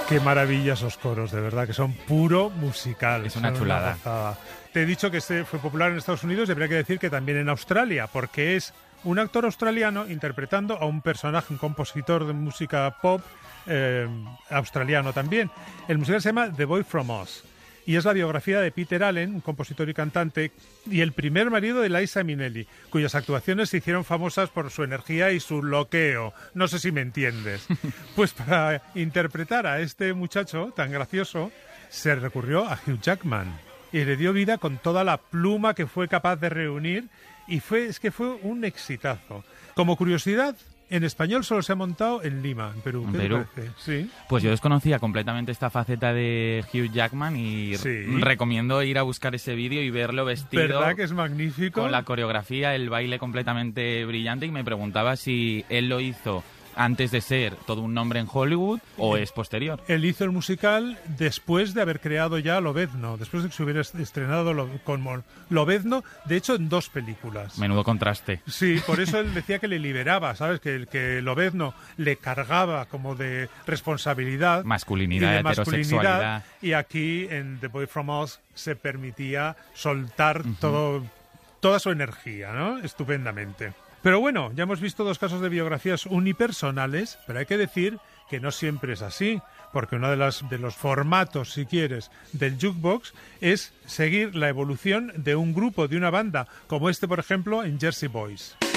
Qué maravilla esos coros, de verdad, que son puro musical. Es una chulada. Te he dicho que este fue popular en Estados Unidos, debería que decir que también en Australia, porque es un actor australiano interpretando a un personaje, un compositor de música pop australiano también. El musical se llama The Boy From Oz y es la biografía de Peter Allen, un compositor y cantante, y el primer marido de Liza Minnelli, cuyas actuaciones se hicieron famosas por su energía y su loqueo. No sé si me entiendes. Pues para interpretar a este muchacho tan gracioso se recurrió a Hugh Jackman y le dio vida con toda la pluma que fue capaz de reunir y fue un exitazo. Como curiosidad, en español solo se ha montado en Lima, en Perú. ¿Qué te parece? Sí. Pues yo desconocía completamente esta faceta de Hugh Jackman y recomiendo ir a buscar ese vídeo y verlo vestido. ¿Verdad que es magnífico? Con la coreografía, el baile completamente brillante, y me preguntaba si él lo hizo antes de ser todo un nombre en Hollywood o es posterior. Él hizo el musical después de haber creado ya Lobezno, después de que se hubiera estrenado con Lobezno, de hecho en 2 películas. Menudo contraste. Sí, por eso él decía que le liberaba, ¿sabes? Que Lobezno le cargaba como de responsabilidad. Masculinidad, y de heterosexualidad. Y aquí en The Boy From Oz se permitía soltar toda su energía, ¿no? Estupendamente. Pero bueno, ya hemos visto 2 casos de biografías unipersonales, pero hay que decir que no siempre es así, porque uno de los formatos, si quieres, del jukebox es seguir la evolución de un grupo, de una banda, como este, por ejemplo, en Jersey Boys.